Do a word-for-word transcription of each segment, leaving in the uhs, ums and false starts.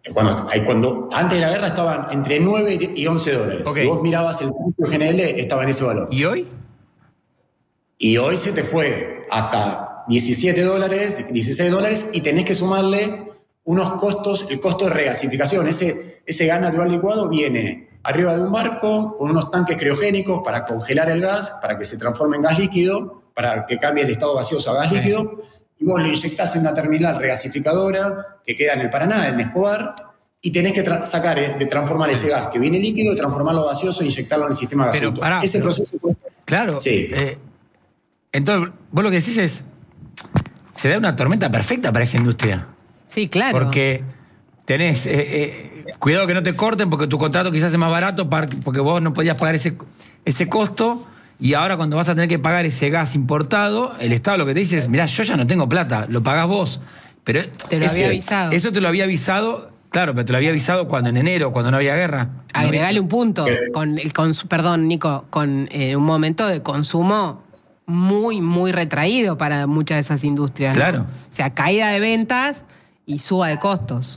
Cuando, cuando antes de la guerra estaban entre nueve y once dólares. Okay. Si vos mirabas el precio G N L, estaba en ese valor. ¿Y hoy? Y hoy se te fue hasta diecisiete dólares, dieciséis dólares, y tenés que sumarle unos costos, el costo de regasificación. Ese, ese gas natural licuado viene arriba de un barco con unos tanques criogénicos para congelar el gas, para que se transforme en gas líquido, para que cambie el estado gaseoso a gas sí. líquido. Y vos lo inyectás en una terminal regasificadora que queda en el Paraná, en Escobar, y tenés que tra- sacar, eh, de transformar ese gas que viene líquido, transformarlo gaseoso e inyectarlo en el sistema gaseoso. Pero, pará, ese pero, proceso cuesta. Claro. Sí. Eh, entonces, vos lo que decís es, se da una tormenta perfecta para esa industria. Sí, claro. Porque tenés, eh, eh, cuidado que no te corten porque tu contrato quizás es más barato para, porque vos no podías pagar ese, ese costo. Y ahora cuando vas a tener que pagar ese gas importado, el Estado lo que te dice es, mirá, yo ya no tengo plata, lo pagás vos. Pero te lo había avisado. Eso te lo había avisado, claro, pero te lo había avisado cuando en enero, cuando no había guerra. Agregale un punto, con el cons- perdón, Nico, con eh, un momento de consumo muy, muy retraído para muchas de esas industrias. Claro. ¿no? O sea, caída de ventas y suba de costos.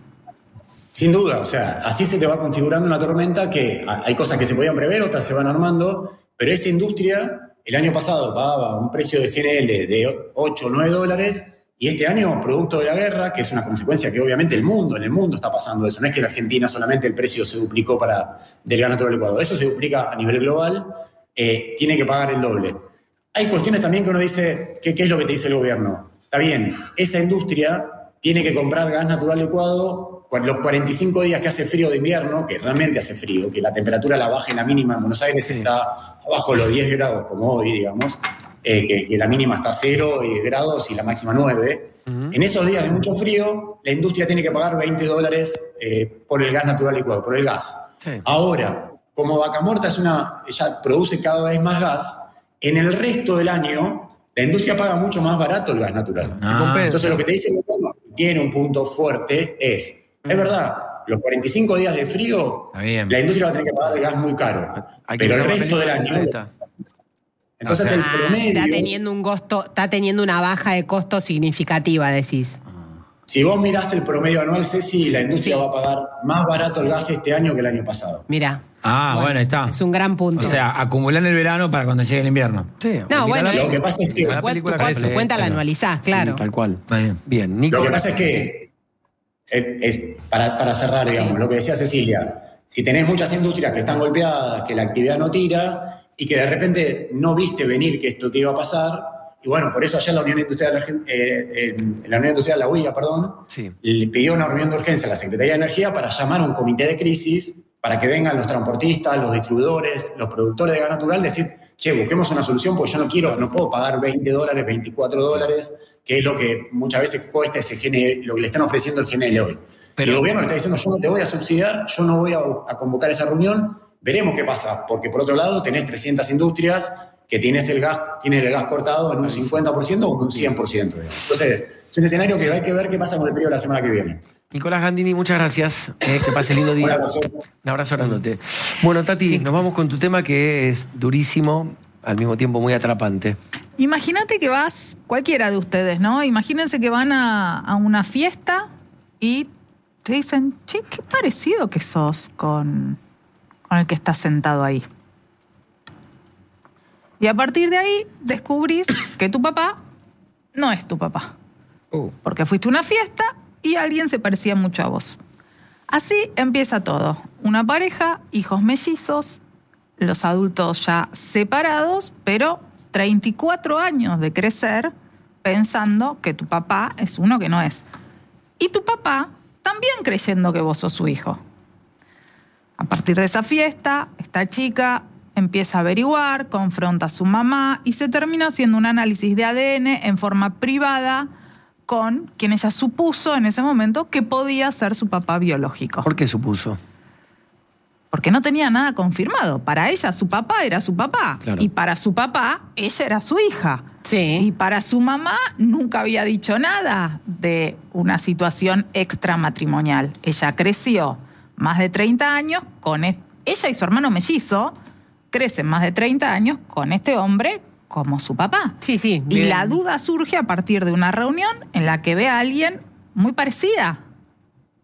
Sin duda, o sea, así se te va configurando una tormenta que hay cosas que se podían prever, otras se van armando. Pero esa industria, el año pasado pagaba un precio de G N L de ocho o nueve dólares, y este año, producto de la guerra, que es una consecuencia que obviamente el mundo, en el mundo está pasando eso. No es que en Argentina solamente el precio se duplicó para del gas natural licuado. Eso se duplica a nivel global, eh, tiene que pagar el doble. Hay cuestiones también que uno dice, ¿qué, qué es lo que te dice el gobierno? Está bien, esa industria tiene que comprar gas natural licuado los cuarenta y cinco días que hace frío de invierno, que realmente hace frío, que la temperatura la baja y la mínima en Buenos Aires está abajo de los diez grados, como hoy, digamos, eh, que, que la mínima está a cero grados y la máxima nueve. Uh-huh. En esos días de mucho frío, la industria tiene que pagar veinte dólares eh, por el gas natural licuado, por el gas. Sí. Ahora, como Vaca Muerta es una, ella produce cada vez más gas, en el resto del año la industria paga mucho más barato el gas natural. Ah, Entonces lo que te dice el gobierno, tiene un punto fuerte, es... Es verdad, los cuarenta y cinco días de frío, la industria va a tener que pagar el gas muy caro. Pero el resto del año... Entonces o sea, el promedio... Está teniendo, un costo, está teniendo una baja de costo significativa, decís. Si vos mirás el promedio anual, Ceci, la industria sí. va a pagar más barato el gas este año que el año pasado. Mirá. Ah, bueno, bueno, está. Es un gran punto. O sea, acumular el verano para cuando llegue el invierno. Sí. No, bueno, lo que pasa es que... Tu, tu, tu cuenta la anualizás, claro. Sí, tal cual. Bien. Bien. Nico, lo que pasa es que... Es, para, para cerrar, digamos, sí. lo que decía Cecilia, si tenés muchas industrias que están golpeadas, que la actividad no tira y que de repente no viste venir que esto te iba a pasar, y bueno, por eso allá la Unión Industrial, eh, eh, la Unión Industrial, la U I A, perdón, sí. le pidió una reunión de urgencia a la Secretaría de Energía para llamar a un comité de crisis para que vengan los transportistas, los distribuidores, los productores de gas natural, decir, che, busquemos una solución porque yo no quiero, no puedo pagar veinte dólares, veinticuatro dólares, que es lo que muchas veces cuesta ese G N L, lo que le están ofreciendo el G N L hoy. Pero el gobierno le está diciendo, yo no te voy a subsidiar, yo no voy a, a convocar esa reunión, veremos qué pasa, porque por otro lado tenés trescientas industrias que tienes el gas, tienen el gas cortado en un cincuenta por ciento o en un cien por ciento. Entonces, es un escenario que hay que ver qué pasa con el periodo de la semana que viene. Nicolás Gandini, muchas gracias. Eh, que pase lindo día. Un abrazo. Un abrazo grandote. Bueno, Tati, sí. nos vamos con tu tema que es durísimo, al mismo tiempo muy atrapante. Imagínate que vas, cualquiera de ustedes, ¿no? Imagínense que van a, a una fiesta y te dicen, che, qué parecido que sos con, con el que está sentado ahí. Y a partir de ahí descubrís que tu papá no es tu papá. Uh. Porque fuiste a una fiesta y alguien se parecía mucho a vos. Así empieza todo. Una pareja, hijos mellizos, los adultos ya separados, pero treinta y cuatro años de crecer pensando que tu papá es uno que no es. Y tu papá también creyendo que vos sos su hijo. A partir de esa fiesta, esta chica empieza a averiguar, confronta a su mamá y se termina haciendo un análisis de A D N en forma privada con quien ella supuso en ese momento que podía ser su papá biológico. ¿Por qué supuso? Porque no tenía nada confirmado. Para ella su papá era su papá. Claro. Y para su papá ella era su hija. Sí. Y para su mamá nunca había dicho nada de una situación extramatrimonial. Ella creció más de treinta años con... E- ella y su hermano mellizo crecen más de treinta años con este hombre como su papá. Sí, sí. Y bien. la duda surge a partir de una reunión en la que ve a alguien muy parecida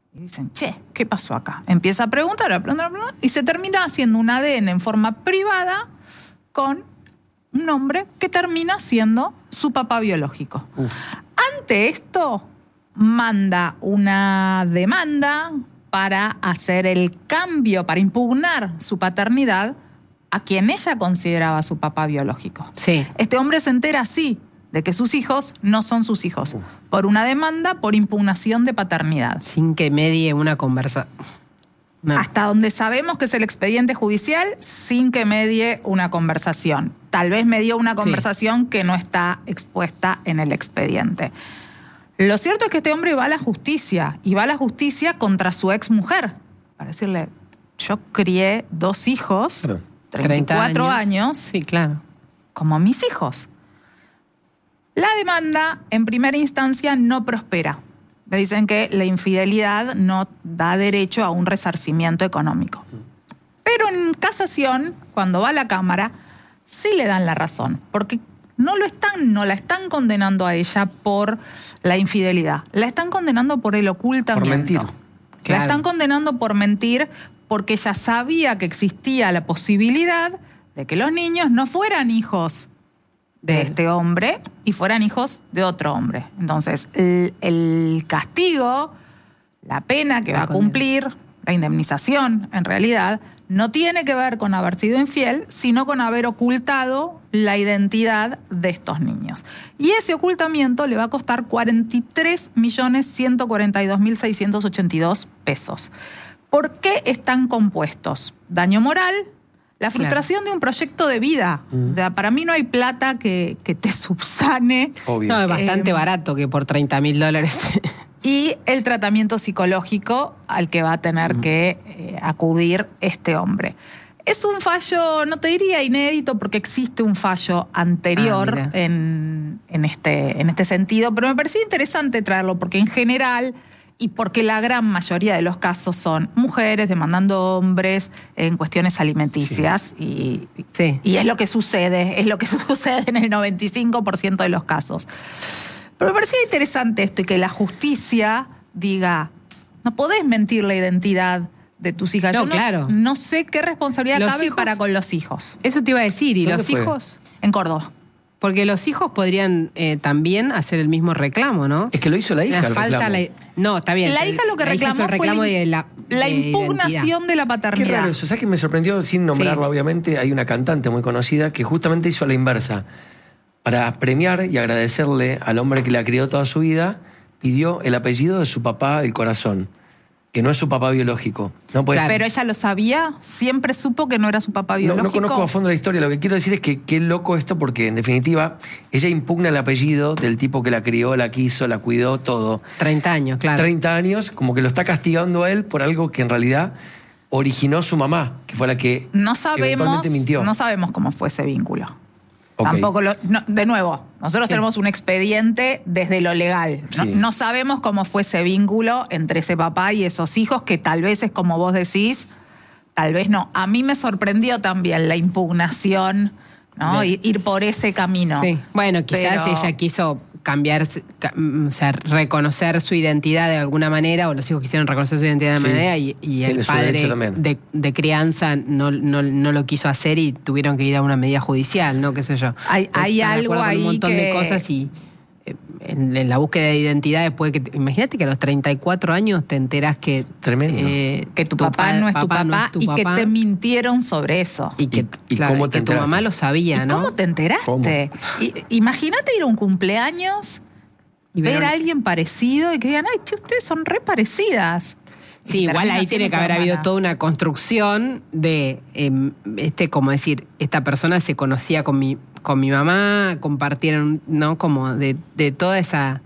Y dicen, che, ¿qué pasó acá? Empieza a preguntar, a preguntar, a preguntar, y se termina haciendo un A D N en forma privada con un hombre que termina siendo su papá biológico. Uf. Ante esto, manda una demanda para hacer el cambio, para impugnar su paternidad a quien ella consideraba su papá biológico. Sí. Este hombre se entera así de que sus hijos no son sus hijos, uh. por una demanda por impugnación de paternidad. Sin que medie una conversación. No. Hasta donde sabemos que es el expediente judicial, sin que medie una conversación. Tal vez medió una conversación sí. que no está expuesta en el expediente. Lo cierto es que este hombre va a la justicia, y va a la justicia contra su ex mujer, para decirle, yo crié dos hijos, claro. treinta y cuatro años, años, sí, claro, como mis hijos. La demanda, en primera instancia, no prospera. Le dicen que la infidelidad no da derecho a un resarcimiento económico. Pero en casación, cuando va a la Cámara, sí le dan la razón, porque no lo están, no la están condenando a ella por la infidelidad, la están condenando por el ocultamiento. Por mentir. Claro. La están condenando por mentir porque ella sabía que existía la posibilidad de que los niños no fueran hijos de Bien. este hombre y fueran hijos de otro hombre. Entonces, el, el castigo, la pena que la va a cumplir, la indemnización, en realidad, no tiene que ver con haber sido infiel, sino con haber ocultado la identidad de estos niños. Y ese ocultamiento le va a costar cuarenta y tres millones ciento cuarenta y dos mil seiscientos ochenta y dos pesos. ¿Por qué están compuestos? Daño moral, la frustración claro. de un proyecto de vida. Mm. O sea, para mí no hay plata que, que te subsane. Obvio. No, es bastante eh, barato que por treinta mil dólares... Y el tratamiento psicológico al que va a tener uh-huh. que eh, acudir este hombre. Es un fallo, no te diría inédito, porque existe un fallo anterior ah, en, en, este, en este sentido, pero me parecía interesante traerlo, porque en general, y porque la gran mayoría de los casos son mujeres demandando hombres en cuestiones alimenticias, sí. Y, sí. y es lo que sucede, es lo que sucede en el noventa y cinco por ciento de los casos. Pero me parecía interesante esto y que la justicia diga, no podés mentir la identidad de tus hijas. No, Yo no, claro. no sé qué responsabilidad ¿Los cabe hijos? para con los hijos. Eso te iba a decir. ¿Y los fue? hijos? En Córdoba. Porque los hijos podrían eh, también hacer el mismo reclamo, ¿no? Es que lo hizo la hija. La falta la, no, está bien. La hija lo que la reclamó el reclamo fue de la, la de impugnación identidad. de la paternidad. Qué raro eso. ¿Sabes que me sorprendió? Sin nombrarla, sí. obviamente, hay una cantante muy conocida que justamente hizo la inversa. Para premiar y agradecerle al hombre que la crió toda su vida, pidió el apellido de su papá del corazón, que no es su papá biológico. No puede... Pero ella lo sabía, siempre supo que no era su papá biológico. No, no conozco a fondo la historia, lo que quiero decir es que qué loco esto, porque en definitiva ella impugna el apellido del tipo que la crió, la quiso, la cuidó, todo. treinta años, claro. treinta años, como que lo está castigando a él por algo que en realidad originó su mamá, que fue la que no sabemos, eventualmente mintió. No sabemos cómo fue ese vínculo. Okay. Tampoco lo, no, de nuevo, nosotros sí. tenemos un expediente desde lo legal. No, sí. no sabemos cómo fue ese vínculo entre ese papá y esos hijos, que tal vez es como vos decís, tal vez no. A mí me sorprendió también la impugnación, ¿no? Ir, ir por ese camino. Sí. Bueno, quizás Pero... ella quiso cambiar, o sea, reconocer su identidad de alguna manera, o los hijos quisieron reconocer su identidad de sí. manera, y, y el padre de, de crianza no, no, no lo quiso hacer y tuvieron que ir a una medida judicial, ¿no? Qué sé yo. Hay, hay algo ahí un montón que... de cosas y en, en la búsqueda de identidad después que... Imagínate que a los treinta y cuatro años te enteras que... Tremendo. Eh, que tu, tu papá, no es, papá tu papá, no es tu y papá. que te mintieron sobre eso. Y que, y, claro, cómo y te que tu mamá lo sabía, ¿Y ¿no? ¿Cómo te enteraste? ¿Cómo? Y, imagínate ir a un cumpleaños y ver a alguien parecido y que digan, ay, che, ustedes son re parecidas. Sí, igual ahí tiene que haber habido toda una construcción de, eh, este, como decir, esta persona se conocía con mi, con mi mamá, compartieron, ¿no? Como de, de toda esa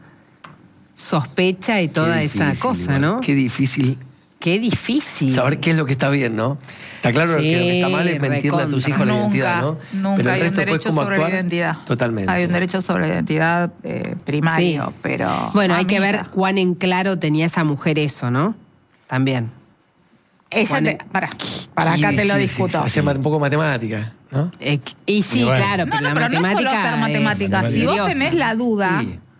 sospecha y toda difícil, esa cosa, igual. ¿no? Qué difícil. Qué difícil. Saber qué es lo que está bien, ¿no? Está claro Sí, que lo que está mal es mentirle a tus hijos nunca, la identidad, ¿no? Nunca pero hay un derecho sobre actuar, la identidad. Totalmente. Hay un derecho sobre la identidad eh, primario, Sí. pero... Bueno, hay amiga, que ver cuán en claro tenía esa mujer eso, ¿no? También. Ella te, para, para acá te lo discuto. Hacer un poco matemática, ¿no? Eh, y sí, Y bueno. claro, No, pero no, la pero no es matemática solo hacer matemáticas. es Si vos misteriosa. tenés la duda Sí.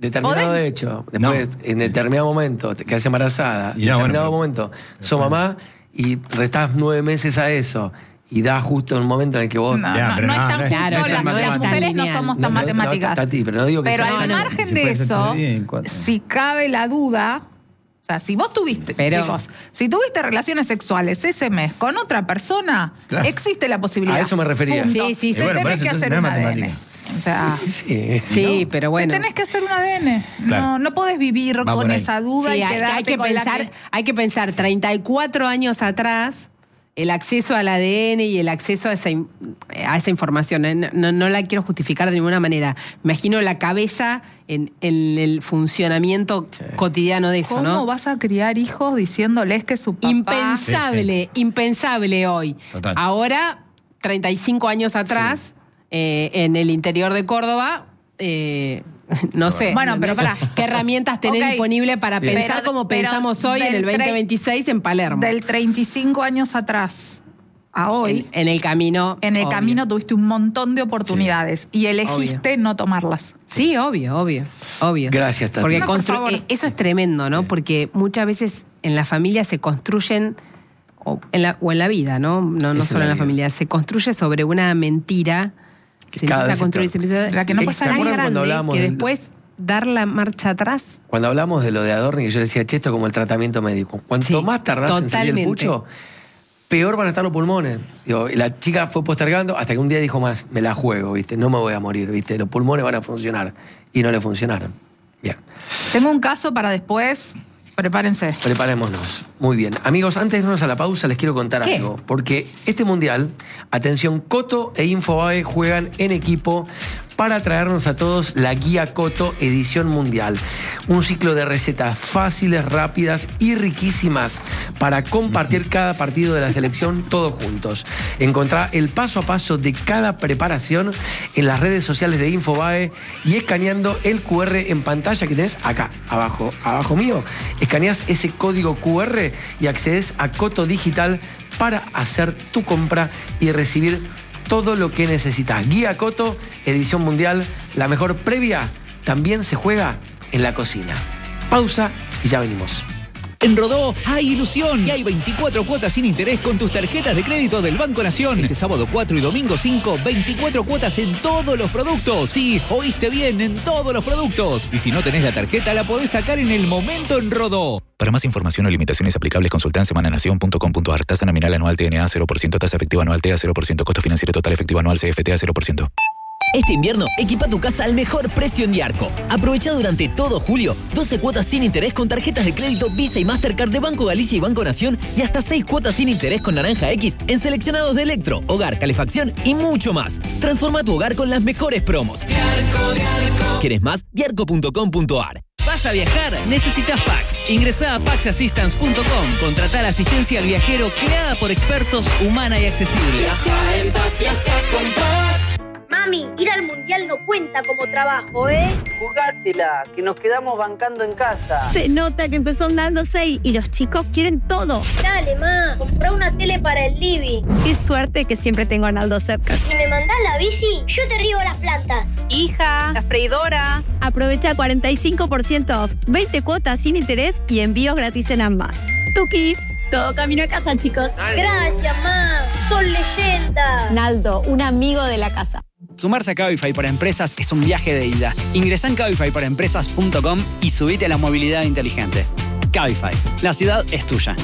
Determinado Podés- hecho, después, No. en determinado momento, te quedas embarazada, Y en no, determinado bueno, momento, sos mamá y restás nueve meses a eso y da justo un momento en el que vos... No, Ya, no, pero no, no, es tan no es- justo. no es tan las, las matemática. mujeres no lineal. somos No, tan no, no, matemáticas. hasta a ti, pero no digo que Pero sea- al no, margen se de puede hacer eso, tres días en cuatro. si cabe la duda, o sea, si vos tuviste, Pero- chicos, si tuviste relaciones sexuales ese mes con otra persona, Claro. existe la posibilidad. A eso me refería. Punto. Sí, sí, Te sí. bueno, por tenés eso que entonces hacer no es un A D N. matemática. O sea, Sí. Sí, pero bueno. te tenés que hacer un A D N. Claro. No, no podés vivir Va con por ahí. esa duda Sí, y hay, quedarte hay que con la pensar, que- hay que pensar treinta y cuatro años atrás, el acceso al A D N y el acceso a esa, in- a esa información. Eh, No, no la quiero justificar de ninguna manera. Imagino la cabeza en, en el funcionamiento cotidiano de eso, ¿Cómo ¿no? vas a criar hijos diciéndoles que su papá... Impensable, impensable hoy. Total. Ahora, treinta y cinco años atrás, eh, en el interior de Córdoba, eh, no sé. Bueno, pero pará. ¿Qué herramientas tenés Ok. disponibles para Bien. pensar Pero- como pero pensamos hoy en del el veinte veintiséis en Palermo? Del treinta y cinco años atrás a hoy, en, en el camino. en el obvio. camino tuviste un montón de oportunidades y elegiste no tomarlas. Sí, obvio, obvio, obvio. Gracias, Tati. Porque No, por constru- favor. eh, eso es tremendo, ¿no? Porque muchas veces en la familia se construyen, o en la, o en la vida, ¿no? No, no Es solo en en la la vida. familia, se construye sobre una mentira. Se cada empieza a vez construir, es se empieza a... La que no es pasa tan nada. ¿Se acuerdan cuando grande hablábamos que del- después dar la marcha atrás. Cuando hablamos de lo de Adorni, que yo le decía, che, esto es como el tratamiento médico. Cuanto Sí, más tardás en salir del totalmente. pucho, peor van a estar los pulmones. Digo, y la chica fue postergando hasta que un día dijo más, me la juego, ¿viste? No me voy a morir, ¿viste? Los pulmones van a funcionar. Y no le funcionaron. Bien, Tengo un caso para después. Prepárense. preparémonos. Muy bien. Amigos, antes de irnos a la pausa, les quiero contar ¿Qué? algo. Porque este mundial, atención, Coto e Infobae juegan en equipo para traernos a todos la guía Coto Edición Mundial. Un ciclo de recetas fáciles, rápidas y riquísimas para compartir cada partido de la selección todos juntos. Encontrá el paso a paso de cada preparación en las redes sociales de Infobae y escaneando el cu erre en pantalla que tenés acá, abajo, abajo mío. Escaneás ese código cu erre y accedes a Coto Digital para hacer tu compra y recibir todo lo que necesitas. Guía Coto, edición mundial, la mejor previa, también se juega en la cocina. Pausa y ya venimos. En Rodó hay ilusión y hay veinticuatro cuotas sin interés con tus tarjetas de crédito del Banco Nación. Este sábado cuatro y domingo cinco, veinticuatro cuotas en todos los productos. Sí, oíste bien, en todos los productos. Y si no tenés la tarjeta, la podés sacar en el momento en Rodó. Para más información o limitaciones aplicables, consulta en semananación punto com punto a r. Tasa nominal anual T N A cero por ciento, tasa efectiva anual T A cero por ciento, costo financiero total efectivo anual C F T A cero por ciento. Este invierno, equipa tu casa al mejor precio en Diarco. Aprovecha durante todo julio doce cuotas sin interés con tarjetas de crédito Visa y Mastercard de Banco Galicia y Banco Nación y hasta seis cuotas sin interés con Naranja X en seleccionados de electro, hogar, calefacción y mucho más. Transforma tu hogar con las mejores promos. Diarco, Diarco. ¿Quieres más? diarco punto com punto a r. ¿Vas a viajar? Necesitas Pax. Ingresá a pax assistance punto com. Contratá la asistencia al viajero creada por expertos, humana y accesible. Viaja en paz, viaja con Pax. Mami, ir al mundial no cuenta como trabajo, ¿eh? Jugátela, que nos quedamos bancando en casa. Se nota que empezó andando seis y los chicos quieren todo. Dale, ma, comprá una tele para el living. Qué suerte que siempre tengo a Arnaldo cerca. Si me mandás la bici, yo te riego las plantas. Hija, la freidora. Aprovecha cuarenta y cinco por ciento off, veinte cuotas sin interés y envíos gratis en ambas. Tuki, todo camino a casa, chicos. Gracias, ma. Son leyenda. Naldo, un amigo de la casa. Sumarse a Cabify para Empresas es un viaje de ida. Ingresá en cabify para empresas punto com y subite a la movilidad inteligente. Cabify, la ciudad es tuya.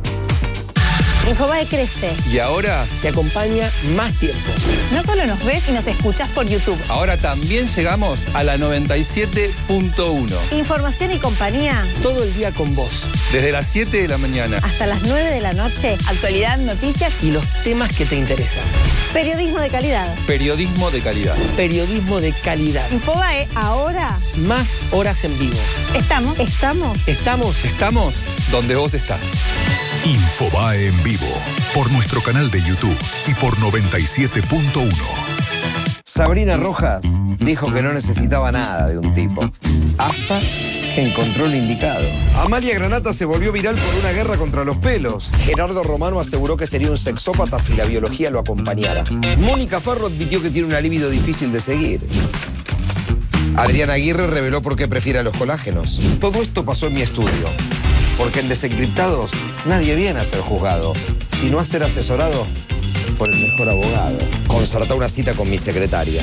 Infobae crece. Y ahora te acompaña más tiempo. No solo nos ves y nos escuchas por YouTube. Ahora también llegamos a la noventa y siete punto uno. Información y compañía. Todo el día con vos. Desde las siete de la mañana. Hasta las nueve de la noche. Actualidad, noticias. Y los temas que te interesan. Periodismo de calidad. Periodismo de calidad. Periodismo de calidad. Infobae ahora. Más horas en vivo. Estamos. Estamos. Estamos. Estamos donde vos estás. Infobae en vivo, por nuestro canal de YouTube y por noventa y siete punto uno. Sabrina Rojas dijo que no necesitaba nada de un tipo, hasta que encontró el indicado. Amalia Granata se volvió viral por una guerra contra los pelos. Gerardo Romano aseguró que sería un sexópata si la biología lo acompañara. Mónica Farro admitió que tiene una libido difícil de seguir. Adriana Aguirre reveló por qué prefiere a los colágenos. Todo esto pasó en mi estudio. Porque en Desencriptados nadie viene a ser juzgado, sino a ser asesorado por el mejor abogado. Concertá una cita con mi secretaria.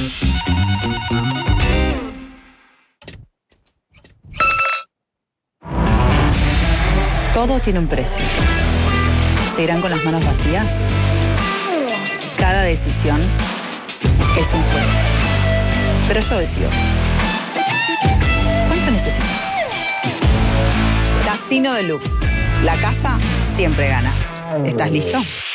Todo tiene un precio. ¿Se irán con las manos vacías? Cada decisión es un juego. Pero yo decido. ¿Cuánto necesitas? Casino Deluxe. La casa siempre gana. ¿Estás listo?